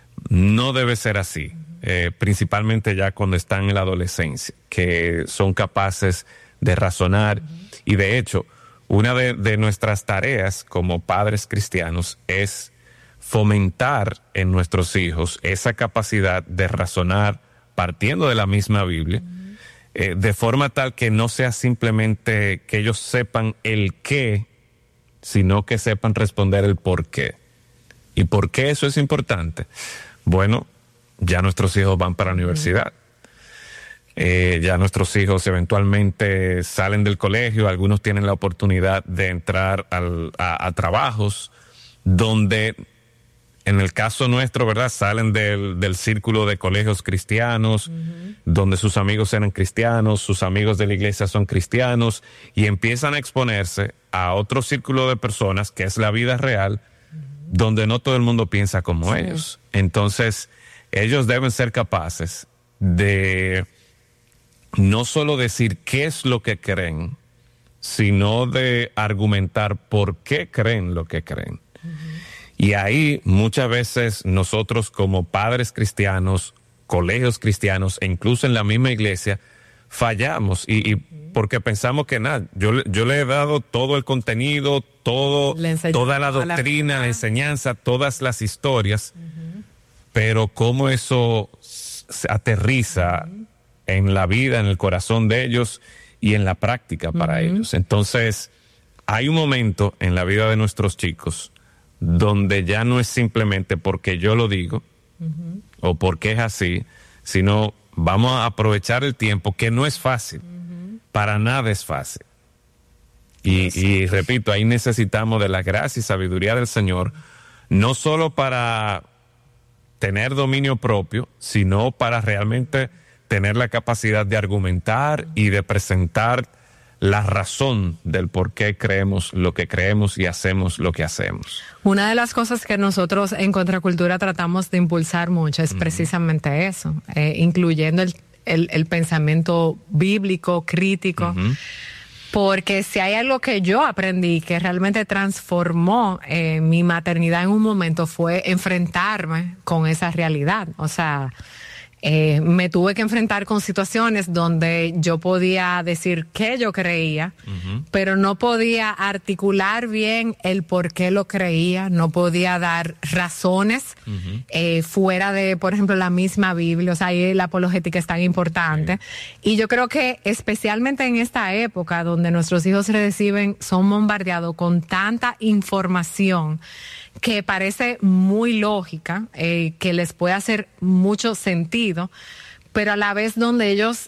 no debe ser así, eh, principalmente ya cuando están en la adolescencia, que son capaces de razonar. Uh-huh. Y de hecho, una de, de nuestras tareas como padres cristianos es fomentar en nuestros hijos esa capacidad de razonar partiendo de la misma Biblia, uh-huh. Eh, de forma tal que no sea simplemente que ellos sepan el qué, sino que sepan responder el por qué. ¿Y por qué eso es importante? Bueno, ya nuestros hijos van para la universidad. Eh, ya nuestros hijos eventualmente salen del colegio, algunos tienen la oportunidad de entrar al, a, a trabajos donde, en el caso nuestro, ¿verdad?, salen del, del círculo de colegios cristianos, uh-huh. donde sus amigos eran cristianos, sus amigos de la iglesia son cristianos, y empiezan a exponerse a otro círculo de personas, que es la vida real, uh-huh. donde no todo el mundo piensa como sí. ellos. Entonces, ellos deben ser capaces de no solo decir qué es lo que creen, sino de argumentar por qué creen lo que creen. Uh-huh. Y ahí muchas veces nosotros como padres cristianos, colegios cristianos e incluso en la misma iglesia fallamos y, y porque pensamos que nada, yo, yo le he dado todo el contenido, todo, toda la doctrina, la, la enseñanza, todas las historias, uh-huh. pero cómo eso se aterriza uh-huh. en la vida, en el corazón de ellos y en la práctica para uh-huh. ellos. Entonces, hay un momento en la vida de nuestros chicos donde ya no es simplemente porque yo lo digo uh-huh. o porque es así, sino vamos a aprovechar el tiempo, que no es fácil, uh-huh. para nada es fácil. Y, y repito, ahí necesitamos de la gracia y sabiduría del Señor, no solo para tener dominio propio, sino para realmente tener la capacidad de argumentar y de presentar la razón del por qué creemos lo que creemos y hacemos lo que hacemos. Una de las cosas que nosotros en Contracultura tratamos de impulsar mucho es uh-huh. precisamente eso, eh, incluyendo el, el, el pensamiento bíblico, crítico, uh-huh. porque si hay algo que yo aprendí que realmente transformó eh, mi maternidad en un momento fue enfrentarme con esa realidad. O sea, Eh, me tuve que enfrentar con situaciones donde yo podía decir que yo creía, uh-huh. pero no podía articular bien el por qué lo creía, no podía dar razones uh-huh. eh, fuera de, por ejemplo, la misma Biblia. O sea, ahí la apologética es tan importante. Sí. Y yo creo que especialmente en esta época donde nuestros hijos reciben, son bombardeados con tanta información que parece muy lógica, eh, que les puede hacer mucho sentido, pero a la vez donde ellos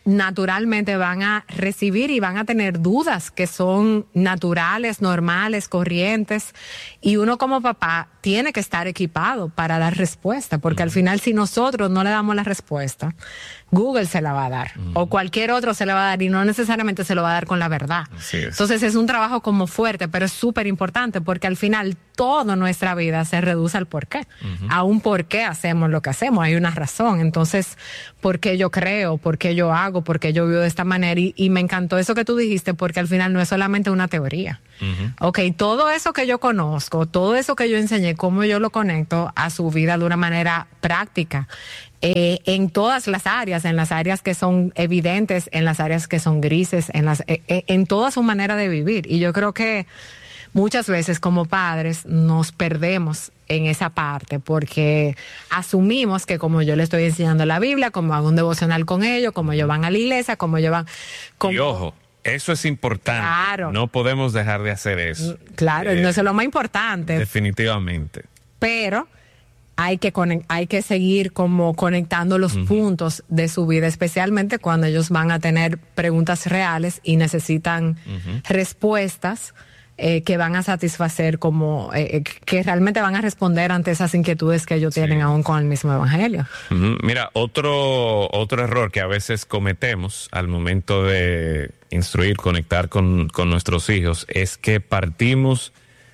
naturalmente van a recibir y van a tener dudas que son naturales, normales, corrientes, y uno como papá tiene que estar equipado para dar respuesta, porque uh-huh. al final si nosotros no le damos la respuesta, Google se la va a dar, uh-huh. o cualquier otro se la va a dar, y no necesariamente se lo va a dar con la verdad. Así es. Entonces es un trabajo como fuerte, pero es súper importante, porque al final toda nuestra vida se reduce al por qué, uh-huh. a un por qué hacemos lo que hacemos, hay una razón. Entonces, ¿por qué yo creo? ¿Por qué yo hago? ¿Por qué yo vivo de esta manera? Y, y me encantó eso que tú dijiste, porque al final no es solamente una teoría. Uh-huh. Ok, todo eso que yo conozco, todo eso que yo enseñé, cómo yo lo conecto a su vida de una manera práctica. Eh, en todas las áreas, en las áreas que son evidentes, en las áreas que son grises, en las, eh, eh, en toda su manera de vivir. Y yo creo que muchas veces como padres nos perdemos en esa parte porque asumimos que como yo le estoy enseñando la Biblia, como hago un devocional con ellos, como ellos van a la iglesia, como ellos van... Como... Y ojo, eso es importante. Claro. No podemos dejar de hacer eso. Claro, eh, no es lo más importante. Definitivamente. Pero hay que hay que seguir como conectando los uh-huh. puntos de su vida, especialmente cuando ellos van a tener preguntas reales y necesitan uh-huh. respuestas eh, que van a satisfacer, como eh, que realmente van a responder ante esas inquietudes que ellos sí. tienen aún con el mismo evangelio. Uh-huh. Mira, otro otro error que a veces cometemos al momento de instruir, conectar con, con nuestros hijos, es que partimos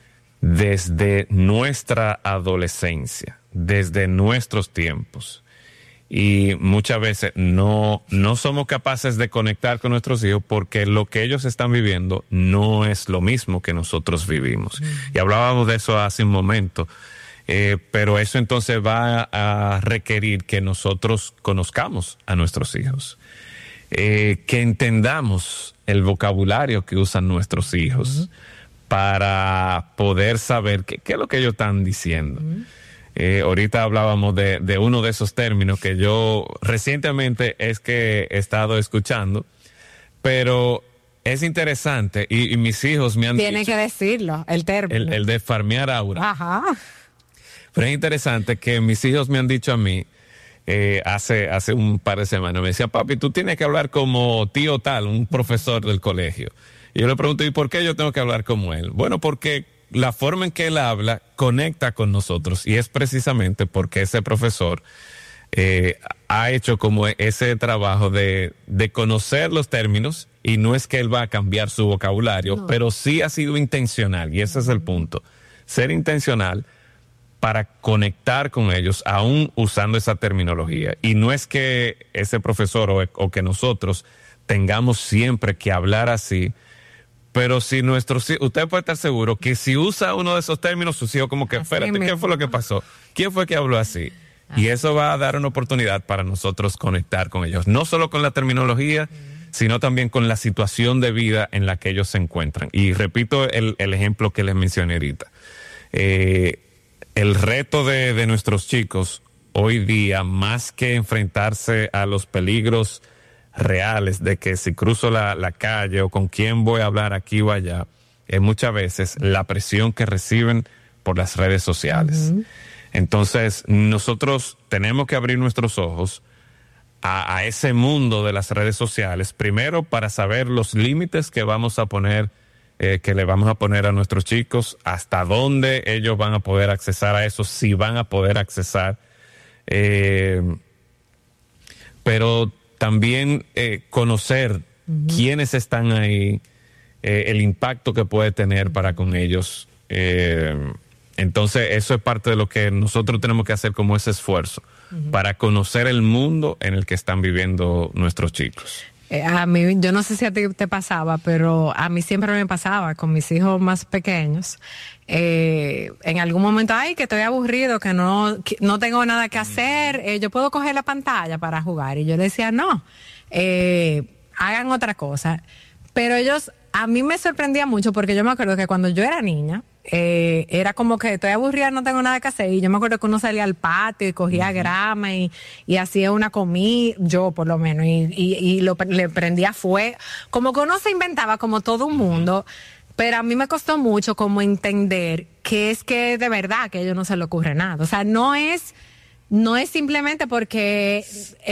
desde nuestra adolescencia, desde nuestros tiempos. Y muchas veces no, no somos capaces de conectar con nuestros hijos porque lo que ellos están viviendo no es lo mismo que nosotros vivimos. Mm. Y hablábamos de eso hace un momento, eh, pero eso entonces va a requerir que nosotros conozcamos a nuestros hijos, eh, que entendamos el vocabulario que usan nuestros hijos. Mm. Para poder saber qué, qué es lo que ellos están diciendo. Uh-huh. Eh, ahorita hablábamos de, de uno de esos términos que yo recientemente es que he estado escuchando, pero es interesante y, y mis hijos me han Tiene dicho... Tiene que decirlo, el término. El, el de farmear aura. Ajá. Pero es interesante que mis hijos me han dicho a mí, eh, hace, hace un par de semanas, me decían, papi, tú tienes que hablar como tío tal, un profesor del colegio. Y yo le pregunto, ¿y por qué yo tengo que hablar como él? Bueno, porque la forma en que él habla conecta con nosotros y es precisamente porque ese profesor eh, ha hecho como ese trabajo de, de conocer los términos y no es que él va a cambiar su vocabulario, no. pero sí ha sido intencional y ese es el punto. Ser intencional para conectar con ellos aún usando esa terminología. Y no es que ese profesor o, o que nosotros tengamos siempre que hablar así, pero si nuestros hijos, usted puede estar seguro que si usa uno de esos términos, sus hijos como que, así espérate, mismo. ¿Qué fue lo que pasó? ¿Quién fue que habló así? Ah. Y eso va a dar una oportunidad para nosotros conectar con ellos, no solo con la terminología, mm. sino también con la situación de vida en la que ellos se encuentran. Y repito el, el ejemplo que les mencioné ahorita. Eh, el reto de, de nuestros chicos hoy día, más que enfrentarse a los peligros reales de que si cruzo la, la calle o con quién voy a hablar aquí o allá, es muchas veces la presión que reciben por las redes sociales. Uh-huh. Entonces, nosotros tenemos que abrir nuestros ojos a, a ese mundo de las redes sociales, primero para saber los límites que vamos a poner, eh, que le vamos a poner a nuestros chicos, hasta dónde ellos van a poder accesar a eso, si van a poder accesar. Eh, pero también eh, conocer uh-huh. quiénes están ahí, eh, el impacto que puede tener para con ellos. Eh, entonces, eso es parte de lo que nosotros tenemos que hacer como ese esfuerzo uh-huh. para conocer el mundo en el que están viviendo nuestros chicos. Eh, a mí, yo no sé si a ti te pasaba, pero a mí siempre me pasaba con mis hijos más pequeños. Eh, en algún momento, ay, que estoy aburrido, que no, que no tengo nada que hacer, eh, yo puedo coger la pantalla para jugar. Y yo le decía, no, eh, hagan otra cosa. Pero ellos, a mí me sorprendía mucho porque yo me acuerdo que cuando yo era niña, eh, era como que estoy aburrida, no tengo nada que hacer. Y yo me acuerdo que uno salía al patio y cogía uh-huh. grama y, y hacía una comida, yo por lo menos, y, y, y lo, le prendía fuego. Como que uno se inventaba como todo un mundo. Pero a mí me costó mucho como entender que es que de verdad que a ellos no se le ocurre nada. O sea, no es no es simplemente porque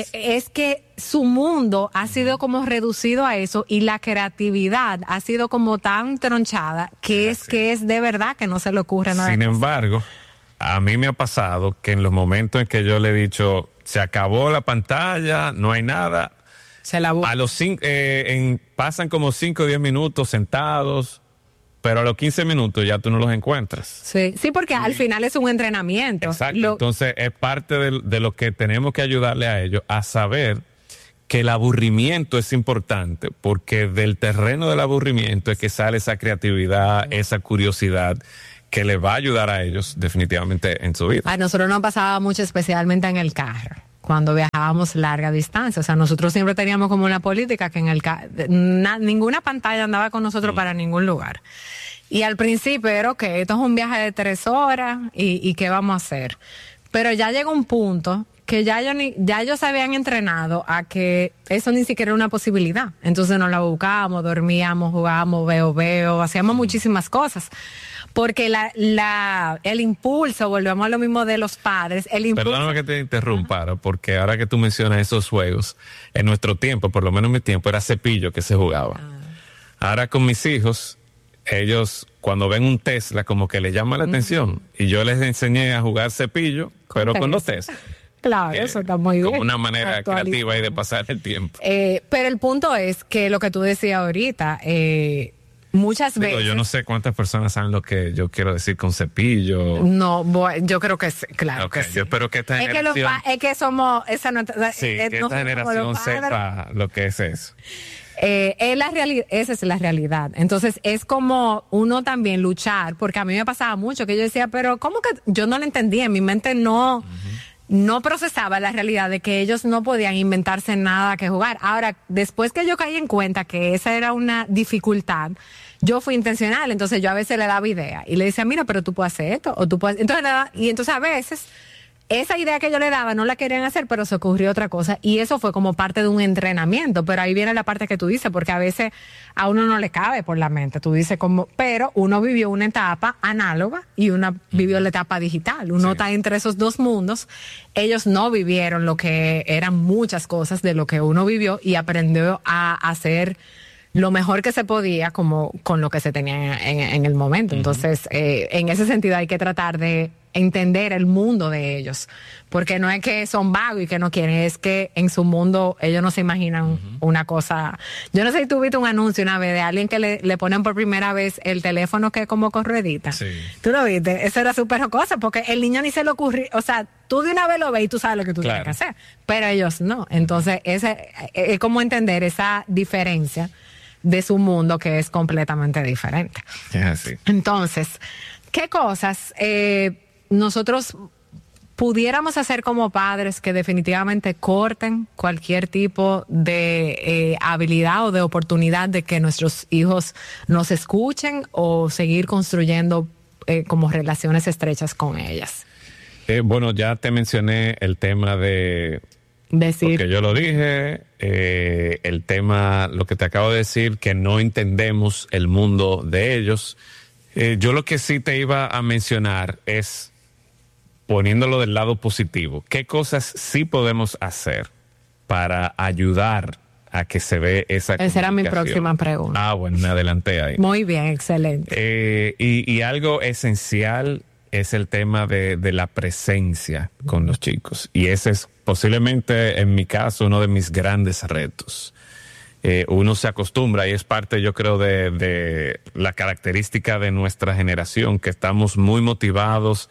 es que su mundo ha sido como reducido a eso y la creatividad ha sido como tan tronchada que es que es de verdad que no se le ocurre nada. Sin embargo, a mí me ha pasado que en los momentos en que yo le he dicho, se acabó la pantalla, no hay nada, se la a los cinco, eh, en, pasan como cinco o diez minutos sentados, pero a los quince minutos ya tú no los encuentras. Sí, sí, porque sí. Al final es un entrenamiento. Exacto. Lo... Entonces es parte de, de lo que tenemos que ayudarle a ellos a saber que el aburrimiento es importante, porque del terreno del aburrimiento es que sale esa creatividad, esa curiosidad que les va a ayudar a ellos definitivamente en su vida. A nosotros nos pasaba mucho, especialmente en el carro, cuando viajábamos larga distancia. O sea, nosotros siempre teníamos como una política que en el ca- na- ninguna pantalla andaba con nosotros mm. para ningún lugar. Y al principio era, ok, esto es un viaje de tres horas y, y ¿qué vamos a hacer? Pero ya llegó un punto que ya, yo ni, ya ellos se habían entrenado a que eso ni siquiera era una posibilidad. Entonces nos la buscábamos, dormíamos, jugábamos, veo, veo, hacíamos muchísimas cosas. Porque la, la, el impulso, volvemos a lo mismo de los padres, el impulso... Perdóname que te interrumpa, uh-huh. porque ahora que tú mencionas esos juegos, en nuestro tiempo, por lo menos en mi tiempo, era cepillo que se jugaba. Uh-huh. Ahora con mis hijos, ellos cuando ven un Tesla como que les llama la uh-huh. atención, y yo les enseñé a jugar cepillo, con pero con los Tesla. Claro, eh, eso está muy bien. Como una manera creativa y de pasar el tiempo. Eh, pero el punto es que lo que tú decías ahorita... Eh, Muchas Digo, veces. Yo no sé cuántas personas saben lo que yo quiero decir con cepillo. No, bueno, yo creo que sí, claro okay, que sí. Yo espero que esta es generación... Que los, es que somos... Esa no, sí, eh, que no esta generación sepa lo que es eso. Eh, es la reali- esa es la realidad. Entonces, es como uno también luchar, porque a mí me pasaba mucho que yo decía, pero ¿cómo que? Yo no lo entendía, en mi mente no... Uh-huh. No procesaba la realidad de que ellos no podían inventarse nada que jugar. Ahora, después que yo caí en cuenta que esa era una dificultad, yo fui intencional. Entonces yo a veces le daba idea y le decía, mira, pero tú puedes hacer esto o tú puedes. Entonces, y entonces a veces esa idea que yo le daba no la querían hacer, pero se ocurrió otra cosa y eso fue como parte de un entrenamiento. Pero ahí viene la parte que tú dices, porque a veces a uno no le cabe por la mente. Tú dices como, pero uno vivió una etapa análoga y uno vivió la etapa digital. Uno sí. está entre esos dos mundos. Ellos no vivieron lo que eran muchas cosas de lo que uno vivió y aprendió a hacer lo mejor que se podía como con lo que se tenía en, en el momento. Uh-huh. Entonces, eh, en ese sentido hay que tratar de entender el mundo de ellos, porque no es que son vagos y que no quieren, es que en su mundo ellos no se imaginan uh-huh. una cosa. Yo no sé si tú viste un anuncio una vez de alguien que le, le ponen por primera vez el teléfono que es como con ruedita. Sí. ¿Tú lo viste? Eso era súper cosa, porque el niño ni se le ocurrió, o sea, tú de una vez lo ves y tú sabes lo que tú claro. tienes que hacer, pero ellos no. Entonces, ese es como entender esa diferencia de su mundo que es completamente diferente. Es así. Entonces, ¿qué cosas eh, nosotros pudiéramos hacer como padres que definitivamente corten cualquier tipo de eh, habilidad o de oportunidad de que nuestros hijos nos escuchen o seguir construyendo eh, como relaciones estrechas con ellas? Eh, bueno, ya te mencioné el tema de... Decir. Porque yo lo dije, eh, el tema, lo que te acabo de decir, que no entendemos el mundo de ellos. Eh, yo lo que sí te iba a mencionar es, poniéndolo del lado positivo, ¿qué cosas sí podemos hacer para ayudar a que se ve esa comunicación? Esa era mi próxima pregunta. Ah, bueno, me adelanté ahí. Muy bien, excelente. Eh, y, y algo esencial es el tema de, de la presencia con los chicos. Y ese es posiblemente, en mi caso, uno de mis grandes retos. Eh, uno se acostumbra y es parte, yo creo, de, de la característica de nuestra generación, que estamos muy motivados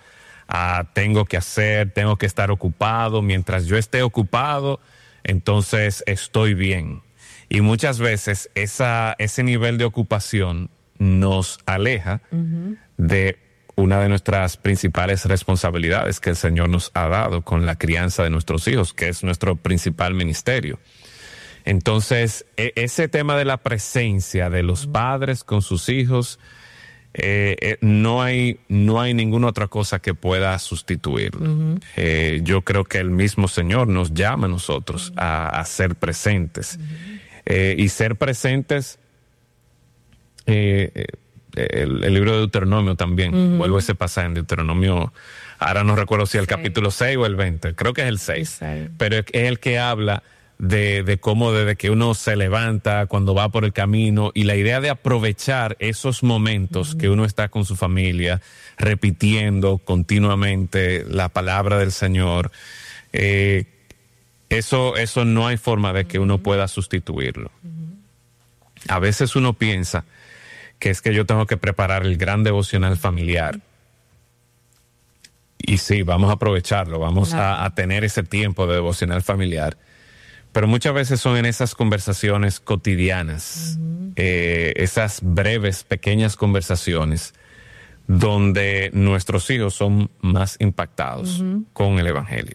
a tengo que hacer, tengo que estar ocupado. Mientras yo esté ocupado, entonces estoy bien. Y muchas veces esa, ese nivel de ocupación nos aleja uh-huh. de una de nuestras principales responsabilidades que el Señor nos ha dado con la crianza de nuestros hijos, que es nuestro principal ministerio. Entonces, e- ese tema de la presencia de los padres con sus hijos, eh, eh, no hay, no hay ninguna otra cosa que pueda sustituirlo. Uh-huh. Eh, yo creo que el mismo Señor nos llama a nosotros uh-huh. a, a ser presentes. Uh-huh. Eh, y ser presentes... Eh, eh, El, el libro de Deuteronomio también, uh-huh. vuelvo a ese pasaje en Deuteronomio ahora no recuerdo si el Sí. capítulo seis o el veinte, creo que es el seis, Sí. pero es el que habla de, de cómo desde que uno se levanta, cuando va por el camino, y la idea de aprovechar esos momentos que uno está con su familia, repitiendo continuamente la palabra del Señor, eh, eso, eso no hay forma de que uno pueda sustituirlo. A veces uno piensa que es que yo tengo que preparar el gran devocional familiar. Y sí, vamos a aprovecharlo, vamos a, a tener ese tiempo de devocional familiar. Pero muchas veces son en esas conversaciones cotidianas, uh-huh. eh, esas breves, pequeñas conversaciones, donde nuestros hijos son más impactados uh-huh. con el Evangelio.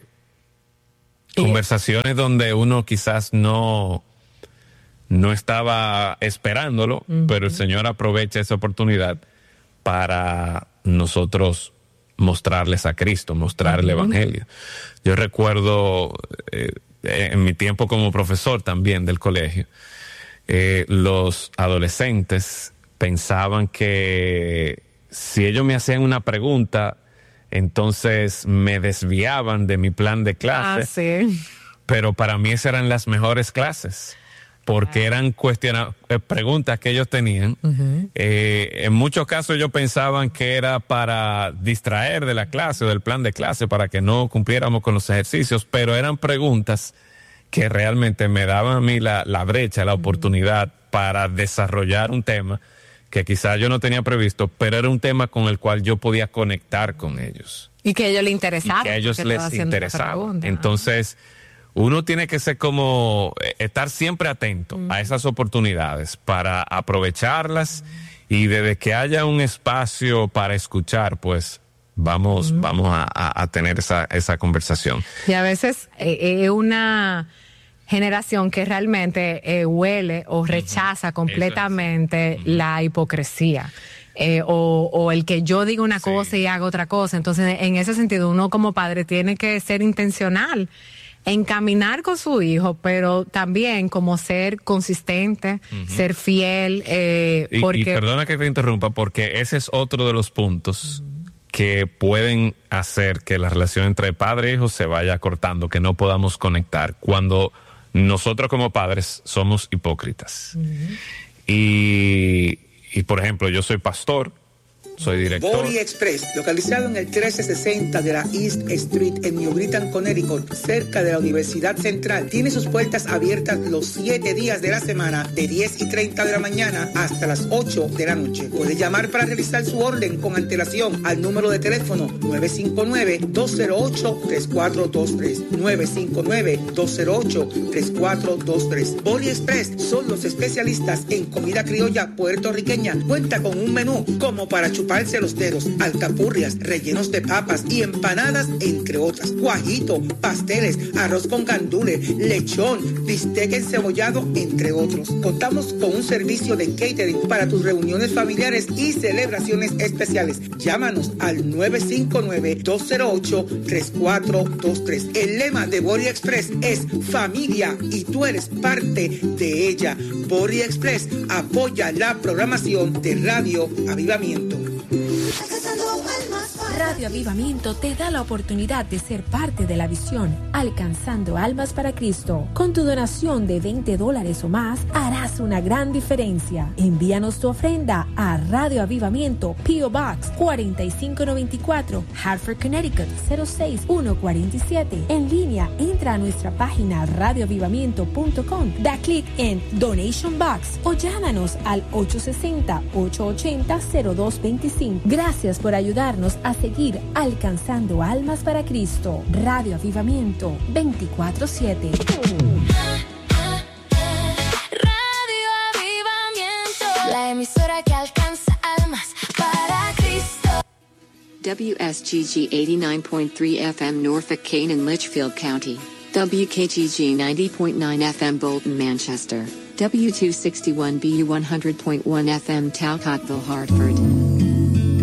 Y conversaciones donde uno quizás no, no estaba esperándolo, uh-huh. pero el Señor aprovecha esa oportunidad para nosotros mostrarles a Cristo, mostrar uh-huh. el Evangelio. Yo recuerdo... Eh, en mi tiempo como profesor también del colegio, eh, los adolescentes pensaban que si ellos me hacían una pregunta, entonces me desviaban de mi plan de clase. Ah, sí. Pero para mí esas eran las mejores clases, porque ah. eran cuestiona- eh, preguntas que ellos tenían. Uh-huh. Eh, en muchos casos ellos pensaban que era para distraer de la clase o del plan de clase, para que no cumpliéramos con los ejercicios, pero eran preguntas que realmente me daban a mí la, la brecha, la uh-huh. oportunidad para desarrollar un tema que quizás yo no tenía previsto, pero era un tema con el cual yo podía conectar con ellos. Y que a ellos les interesaba. Y que a ellos les interesaba. Entonces... uno tiene que ser como, estar siempre atento uh-huh. a esas oportunidades para aprovecharlas uh-huh. y desde que haya un espacio para escuchar, pues vamos, uh-huh. vamos a, a tener esa, esa conversación. Y a veces es eh, una generación que realmente eh, huele o rechaza uh-huh. completamente uh-huh. la hipocresía. Eh, o, o el que yo diga una sí. cosa y haga otra cosa. Entonces, en ese sentido, uno como padre tiene que ser intencional, encaminar con su hijo, pero también como ser consistente, uh-huh. ser fiel. Eh, y, porque... y perdona que te interrumpa, porque ese es otro de los puntos uh-huh. que pueden hacer que la relación entre padre e hijo se vaya cortando, que no podamos conectar, cuando nosotros como padres somos hipócritas. Uh-huh. Y, y, por ejemplo, yo soy pastor, soy director. Body Express, localizado en el trece sesenta de la East Street en New Britain, Connecticut, cerca de la Universidad Central, tiene sus puertas abiertas los siete días de la semana, de diez y treinta de la mañana hasta las ocho de la noche. Puede llamar para realizar su orden con antelación al número de teléfono nueve cinco nueve, dos cero ocho, tres cuatro dos tres, nueve cinco nueve, dos cero ocho, tres cuatro dos tres. Body Express son los especialistas en comida criolla puertorriqueña. Cuenta con un menú como para chuparse los dedos, alcapurrias, rellenos de papas y empanadas, entre otras, guajito, pasteles, arroz con gandules, lechón, bistec encebollado, entre otros. Contamos con un servicio de catering para tus reuniones familiares y celebraciones especiales. Llámanos al nueve cinco nueve, dos cero ocho, tres cuatro dos tres. El lema de Body Express es familia y tú eres parte de ella. Body Express apoya la programación de Radio Avivamiento. Radio Avivamiento te da la oportunidad de ser parte de la visión Alcanzando Almas para Cristo. Con tu donación de veinte dólares o más, harás una gran diferencia. Envíanos tu ofrenda a Radio Avivamiento, P O Box cuatro cinco nueve cuatro, Hartford, Connecticut cero seis uno cuatro siete. En línea, entra a nuestra página radio avivamiento punto com, da clic en Donation Box o llámanos al ocho seis cero, ocho ocho cero, cero dos dos cinco. Gracias por ayudarnos a seguir alcanzando almas para Cristo. Radio Avivamiento veinticuatro siete. Radio Avivamiento, la emisora que alcanza almas para Cristo. W S G G eighty-nine point three F M Norfolk, Kane and Litchfield County. W K G G ninety point nine F M Bolton, Manchester. W two sixty-one B U one hundred point one F M Talcottville, Hartford.